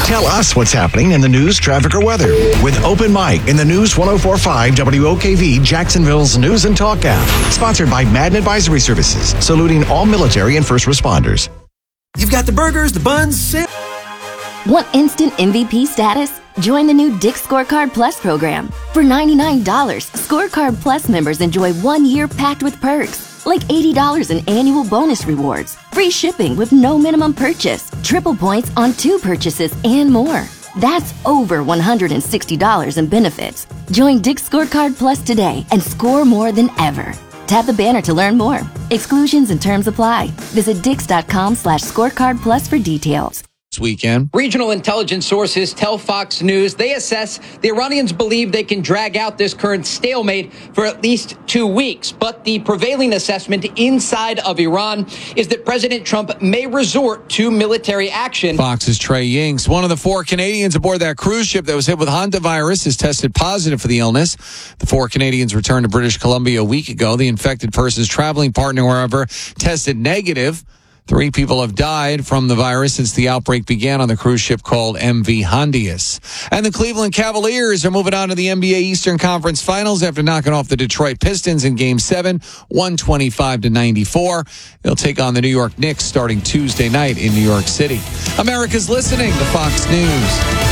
Tell us what's happening in the news, traffic, or weather with Open Mic in the News 104.5 WOKV, Jacksonville's News and Talk app. Sponsored by Madden Advisory Services, saluting all military and first responders. You've got the burgers, the buns, Want instant MVP status? Join the new Dick's Scorecard Plus program. For $99, Scorecard Plus members enjoy 1 year packed with perks, like $80 in annual bonus rewards, free shipping with no minimum purchase, triple points on 2 purchases, and more. That's over $160 in benefits. Join Dick's Scorecard Plus today and score more than ever. Tap the banner to learn more. Exclusions and terms apply. Visit dix.com/scorecard plus for details. This weekend, regional intelligence sources tell Fox News they assess the Iranians believe they can drag out this current stalemate for at least 2 weeks. But the prevailing assessment inside of Iran is that President Trump may resort to military action. Fox's Trey Yingst, one of the 4 Canadians aboard that cruise ship that was hit with hantavirus, has tested positive for the illness. The 4 Canadians returned to British Columbia a week ago. The infected person's traveling partner, however, tested negative. 3 people have died from the virus since the outbreak began on the cruise ship called MV Hondius. And the Cleveland Cavaliers are moving on to the NBA Eastern Conference Finals after knocking off the Detroit Pistons in Game 7, 125-94. They'll take on the New York Knicks starting Tuesday night in New York City. America's listening to Fox News.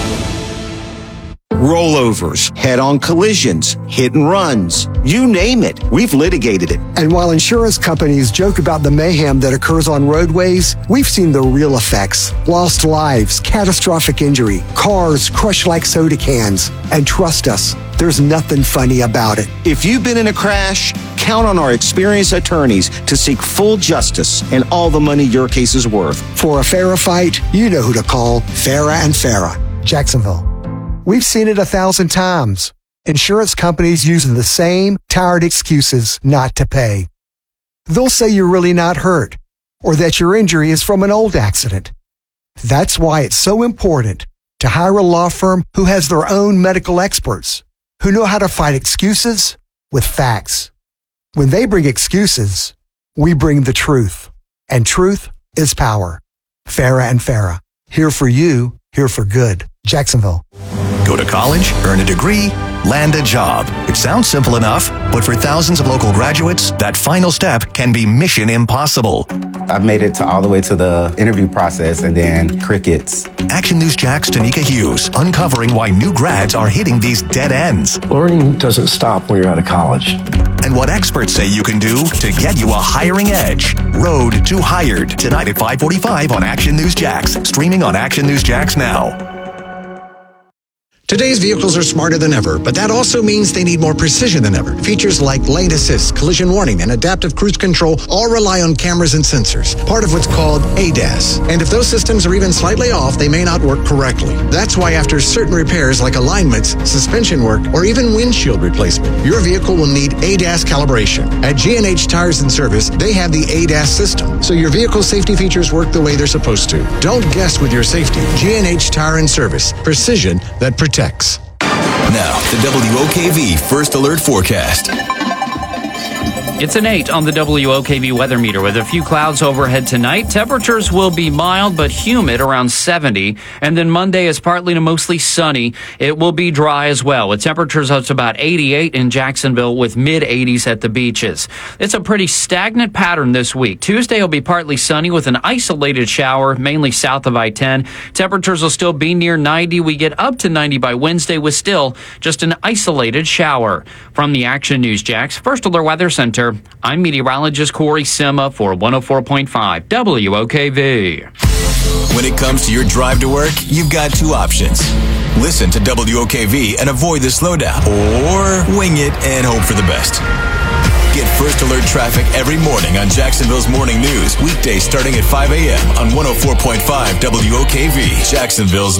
Rollovers, head-on collisions, hit and runs, you name it, we've litigated it. And while insurance companies joke about the mayhem that occurs on roadways, we've seen the real effects. Lost lives, catastrophic injury, cars crushed like soda cans. And trust us, there's nothing funny about it. If you've been in a crash, count on our experienced attorneys to seek full justice and all the money your case is worth. For a fairer fight, you know who to call. Farah and Farah, Jacksonville. We've seen it 1,000 times. Insurance companies using the same tired excuses not to pay. They'll say you're really not hurt, or that your injury is from an old accident. That's why it's so important to hire a law firm who has their own medical experts, who know how to fight excuses with facts. When they bring excuses, we bring the truth. And truth is power. Farah and Farah. Here for you, here for good. Jacksonville. Go to college, earn a degree, land a job. It sounds simple enough, but for thousands of local graduates, that final step can be mission impossible. I've made it all the way to the interview process and then crickets. Action News Jack's Tanika Hughes, uncovering why new grads are hitting these dead ends. Learning doesn't stop when you're out of college. And what experts say you can do to get you a hiring edge. Road to Hired, tonight at 5:45 on Action News Jax, streaming on Action News Jax now. Today's vehicles are smarter than ever, but that also means they need more precision than ever. Features like lane assist, collision warning, and adaptive cruise control all rely on cameras and sensors, part of what's called ADAS. And if those systems are even slightly off, they may not work correctly. That's why after certain repairs like alignments, suspension work, or even windshield replacement, your vehicle will need ADAS calibration. At G&H Tires and Service, they have the ADAS system, so your vehicle safety features work the way they're supposed to. Don't guess with your safety. G&H Tire and Service. Precision that protects. Now, the WOKV First Alert Forecast. It's an 8 on the WOKV weather meter with a few clouds overhead tonight. Temperatures will be mild but humid around 70. And then Monday is partly to mostly sunny. It will be dry as well with temperatures up to about 88 in Jacksonville with mid-80s at the beaches. It's a pretty stagnant pattern this week. Tuesday will be partly sunny with an isolated shower, mainly south of I-10. Temperatures will still be near 90. We get up to 90 by Wednesday with still just an isolated shower. From the Action News Jax First Alert Weather Center, I'm meteorologist Corey Sima for 104.5 WOKV. When it comes to your drive to work, you've got 2 options. Listen to WOKV and avoid the slowdown, or wing it and hope for the best. Get First Alert traffic every morning on Jacksonville's Morning News, weekdays starting at 5 a.m. on 104.5 WOKV, Jacksonville's